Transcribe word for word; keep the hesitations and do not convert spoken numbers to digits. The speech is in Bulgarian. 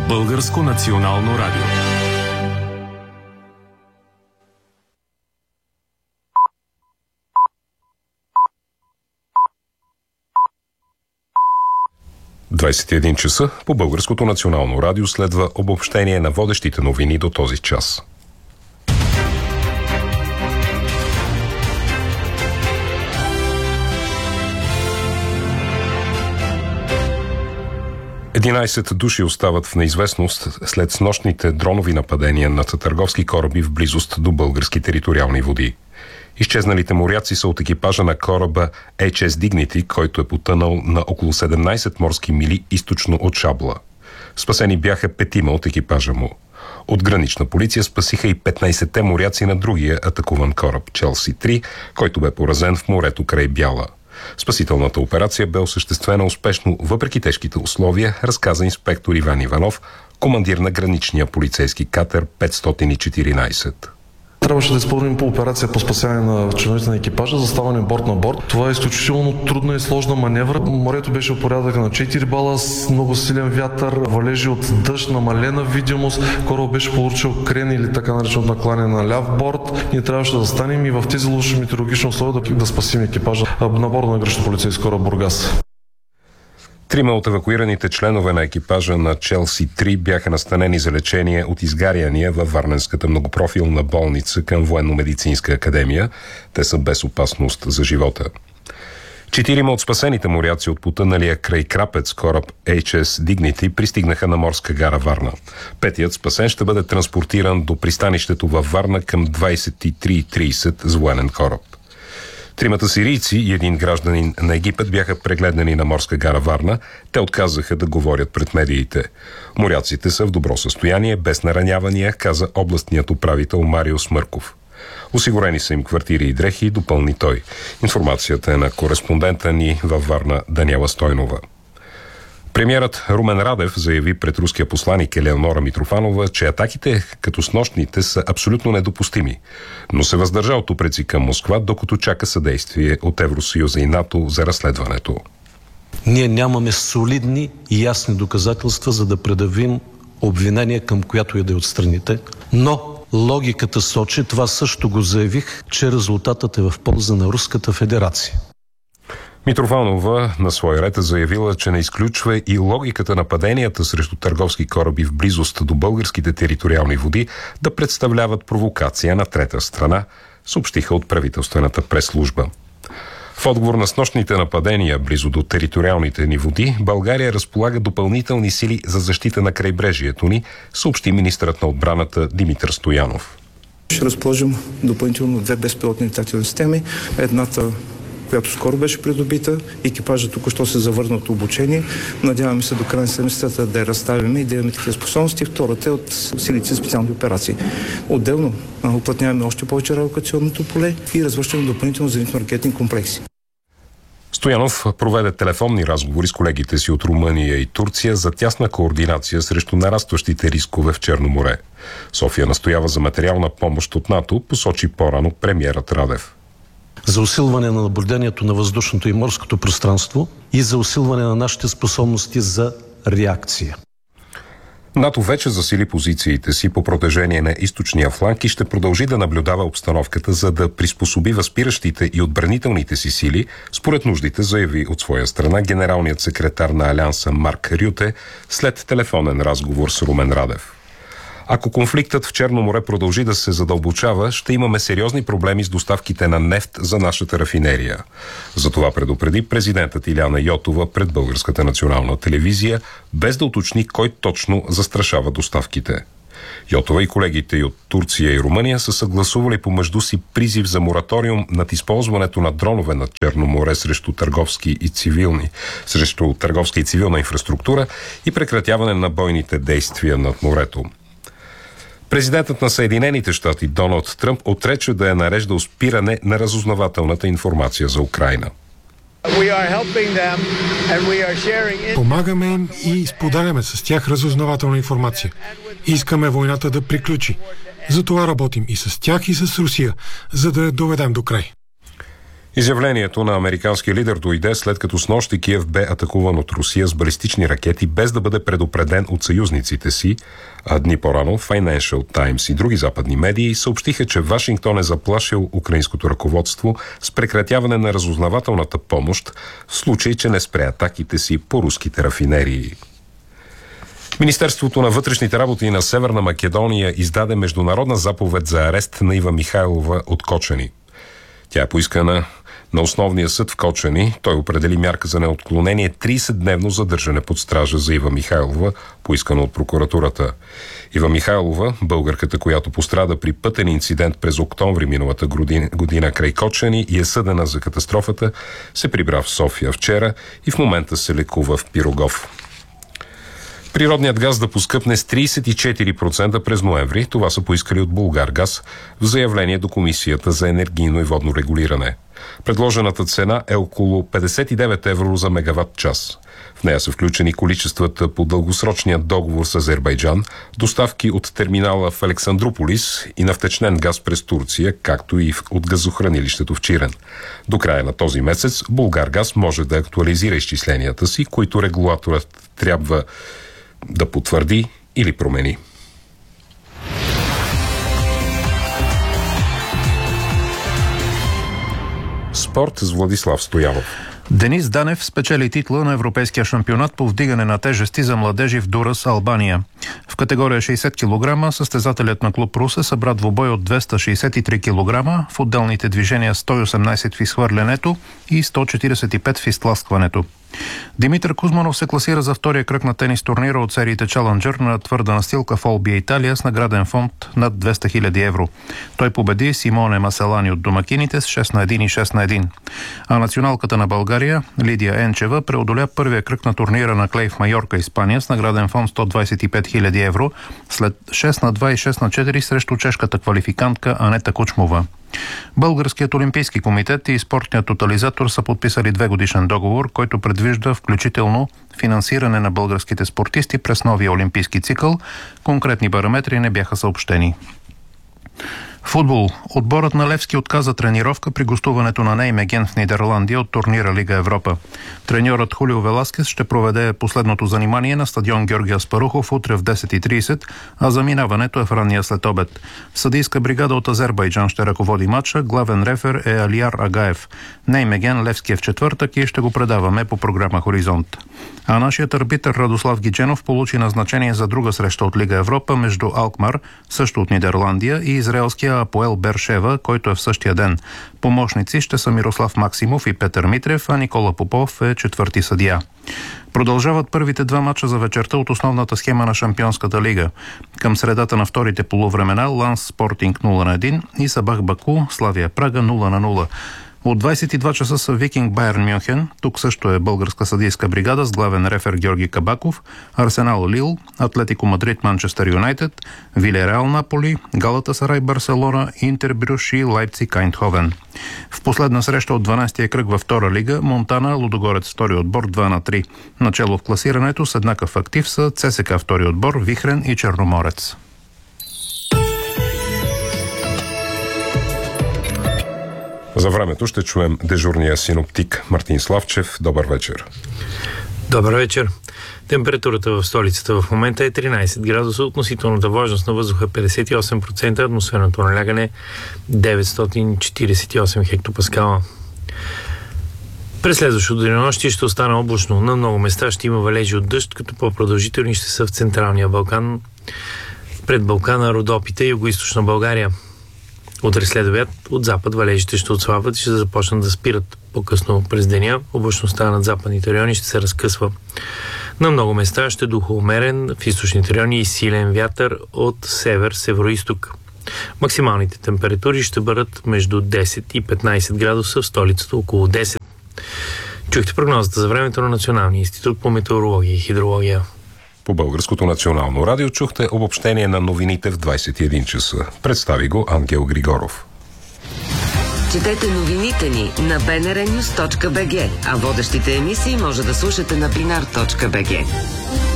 Българско национално радио. двайсет и един часа по Българското национално радио следва обобщение на водещите новини до този час. единайсет души остават в неизвестност след снощните дронови нападения над търговски кораби в близост до български териториални води. Изчезналите моряци са от екипажа на кораба Ейч Ес Dignity, който е потънал на около седемнайсет морски мили източно от Шабла. Спасени бяха петима от екипажа му. От гранична полиция спасиха и петнайсетте моряци на другия атакуван кораб Челси три, който бе поразен в морето край Бяла. Спасителната операция бе осъществена успешно въпреки тежките условия, разказа инспектор Иван Иванов, командир на граничния полицейски катер петстотин и четиринайсет. Трябваше да изпълним по операция по спасяване на членовете на екипажа, заставане борт на борт. Това е изключително трудна и сложна маневра. Морето беше от порядъка на четири бала с много силен вятър, валежи от дъжд, намалена видимост. Корабът беше получил крен или така наречен накланяне на ляв борт. Ние трябваше да застанем и в тези лоши метеорологични условия да, да спасим екипажа на борда на граничния полицейски кораб Бургас. Трима от евакуираните членове на екипажа на Челси три бяха настанени за лечение от изгаряния във Варненската многопрофилна болница към Военно-медицинска академия. Те са без опасност за живота. Четирима от спасените моряци от потъналия край Крапец кораб Ейч Ес Dignity пристигнаха на морска гара Варна. Петият спасен ще бъде транспортиран до пристанището във Варна към двайсет и три и трийсет с военен кораб. Тримата сирийци и един гражданин на Египет бяха прегледани на морска гара Варна. Те отказаха да говорят пред медиите. Моряците са в добро състояние, без наранявания, каза областният управител Марио Смърков. Осигурени са им квартири и дрехи, допълни той. Информацията е на кореспондента ни във Варна Даниела Стойнова. Премиерът Румен Радев заяви пред руския посланик Елеонора Митрофанова, че атаките като снощните са абсолютно недопустими, но се въздържа от упреци към Москва, докато чака съдействие от Евросъюза и НАТО за разследването. Ние нямаме солидни и ясни доказателства, за да предявим обвинение към която и да е от страните, но логиката сочи, това също го заявих, че резултатът е в полза на Руската федерация. Митрофанова на свой ред е заявила, че не изключва и логиката на паденията срещу търговски кораби в близост до българските териториални води да представляват провокация на трета страна, съобщиха от правителствената пресслужба. В отговор на снощните нападения близо до териториалните ни води, България разполага допълнителни сили за защита на крайбрежието ни, съобщи министърът на отбраната Димитър Стоянов. Ще разположим допълнително две безпилотни летателни системи. Едната, която скоро беше придобита. Екипажът току-що се завърна от обучение. Надяваме се до края на седмицата да я разставим и да имаме такива способности. Втората е от силите за специални операции. Отделно уплътняваме още повече радиолокационното поле и развършваме допълнително зенитно-ракетни комплекси. Стоянов проведе телефонни разговори с колегите си от Румъния и Турция за тясна координация срещу нарастващите рискове в Черно море. София настоява за материална помощ от НАТО, посочи по-рано премиерът Радев. За усилване на наблюдението на въздушното и морското пространство и за усилване на нашите способности за реакция. НАТО вече засили позициите си по протежение на източния фланг и ще продължи да наблюдава обстановката, за да приспособи възпиращите и отбранителните си сили, според нуждите, заяви от своя страна генералният секретар на Алианса Марк Рюте след телефонен разговор с Румен Радев. Ако конфликтът в Черно море продължи да се задълбочава, ще имаме сериозни проблеми с доставките на нефт за нашата рафинерия. Затова предупреди президентът Иляна Йотова пред Българската национална телевизия, без да уточни кой точно застрашава доставките. Йотова и колегите и от Турция и Румъния са съгласували помежду си призив за мораториум над използването на дронове над Черно море срещу търговски и цивилни, срещу търговска и цивилна инфраструктура и прекратяване на бойните действия над морето. Президентът на Съединените щати Доналд Тръмп отрече да е нареждал спиране на разузнавателната информация за Украйна. Помагаме им и споделяме с тях разузнавателна информация. Искаме войната да приключи. Затова работим и с тях, и с Русия, за да я доведем до край. Изявлението на американския лидер дойде след като снощи Киев бе атакуван от Русия с балистични ракети, без да бъде предупреден от съюзниците си, а дни по-рано Financial Times и други западни медии съобщиха, че Вашингтон е заплашил украинското ръководство с прекратяване на разузнавателната помощ в случай, че не спре атаките си по руските рафинерии. Министерството на вътрешните работи на Северна Македония издаде международна заповед за арест на Ива Михайлова от Кочани. Тя е поискана на основния съд в Кочани. Той определи мярка за неотклонение тридесетдневно задържане под стража за Ива Михайлова, поискана от прокуратурата. Ива Михайлова, българката, която пострада при пътен инцидент през октомври миналата година, година край Кочани и е съдена за катастрофата, се прибра в София вчера и в момента се лекува в Пирогов. Природният газ да поскъпне с тридесет и четири процента през ноември. Това са поискали от Булгаргаз в заявление до Комисията за енергийно и водно регулиране. Предложената цена е около петдесет и девет евро за мегаватт час. В нея са включени количествата по дългосрочния договор с Азербайджан, доставки от терминала в Александруполис и на втечнен газ през Турция, както и от газохранилището в Чирен. До края на този месец Булгаргаз може да актуализира изчисленията си, които регулаторът трябва да потвърди или промени. Спорт с Владислав Стоянов. Денис Данев спечели титла на Европейския шампионат по вдигане на тежести за младежи в Дурас, Албания. В категория шейсет килограма състезателят на клуб Русе събра двубой от двеста шейсет и три килограма, в отделните движения сто и осемнадесет в изхвърлянето и сто четиридесет и пет в изтласкването. Димитър Кузманов се класира за втория кръг на тенис турнира от сериите Чаленджър на твърда настилка в Олбия, Италия, с награден фонд над двеста хиляди евро. Той победи Симоне Маселани от домакините с шест на едно и шест на едно. А националката на България, Лидия Енчева, преодоля първия кръг на турнира на клей в Майорка, Испания, с награден фонд сто двадесет и пет хиляди евро, след шест на два и шест на четири срещу чешката квалификантка Анета Кучмова. Българският олимпийски комитет и спортният тотализатор са подписали двегодишен договор, който предвижда включително финансиране на българските спортисти през новия олимпийски цикъл. Конкретни параметри не бяха съобщени. Футбол. Отборът на Левски отказа тренировка при гостуването на Неймеген в Нидерландия от турнира Лига Европа. Треньорът Хулио Веласкес ще проведе последното занимание на стадион Георги Аспарухов утре в десет и тридесет, а заминаването е в ранния следобед. Съдийска бригада от Азербайджан ще ръководи матча, главен рефер е Алияр Агаев. Неймеген Левски е в четвъртък и ще го предаваме по програма Хоризонт. А нашият арбитър Радослав Гидженов получи назначение за друга среща от Лига Европа между Алкмар, също от Нидерландия, и израелския Апоел Бершева, който е в същия ден. Помощници ще са Мирослав Максимов и Петър Митрев, а Никола Попов е четвърти съдия. Продължават първите два мача за вечерта от основната схема на Шампионската лига. Към средата на вторите полувремена Ланс Спортинг нула на едно и Сабах Баку Славия Прага нула на нула. От двадесет и два часа са Викинг Байерн Мюнхен, тук също е българска съдийска бригада с главен рефер Георги Кабаков, Арсенал Лил, Атлетико Мадрид Манчестър Юнайтед, Вилереал Наполи, Галатасарай Барселона, Интер Брюш и Лайпциг Айндховен. В последна среща от дванадесетия кръг във втора лига Монтана Лудогорец втори отбор два на три. Начало в класирането с еднакъв актив са ЦСКА втори отбор, Вихрен и Черноморец. За времето ще чуем дежурния синоптик Мартин Славчев. Добър вечер. Добър вечер. Температурата в столицата в момента е тринадесет градуса, относителната влажност на въздуха петдесет и осем процента, атмосферното налягане деветстотин четиридесет и осем хектопаскала. През следващото денонощие ще остане облачно. На много места ще има валежи от дъжд, като по-продължителни ще са в Централния Балкан, пред Балкана, Родопите и Югоизточна България. Утре след обяд от запад валежите ще отслабват и ще започнат да спират по-късно през деня. Облачността над западните райони ще се разкъсва. На много места ще духа умерен, в източните райони и силен вятър от север-североизток. Максималните температури ще бъдат между десет и петнадесет градуса, в столицата около десет. Чухте прогнозата за времето на Националния институт по метеорология и хидрология. По Българското национално радио чухте обобщение на новините в двадесет и един часа. Представи го Ангел Григоров. Четете новините ни на би ен ар нюс точка би джи, а водещите емисии може да слушате на бинар точка би джи.